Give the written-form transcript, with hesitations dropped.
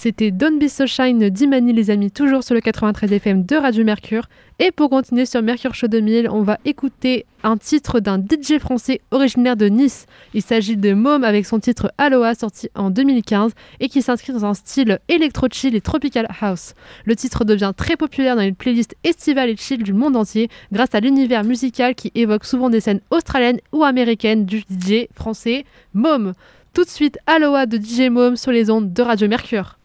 C'était Don't Be So Shine d'Imani les amis, toujours sur le 93 FM de Radio Mercure. Et pour continuer sur Mercure Show 2000, on va écouter un titre d'un DJ français originaire de Nice. Il s'agit de Môme avec son titre Aloha, sorti en 2015 et qui s'inscrit dans un style électro-chill et tropical house. Le titre devient très populaire dans les playlists estivales et chill du monde entier grâce à l'univers musical qui évoque souvent des scènes australiennes ou américaines du DJ français Môme. Tout de suite, Aloha de DJ Môme sur les ondes de Radio Mercure.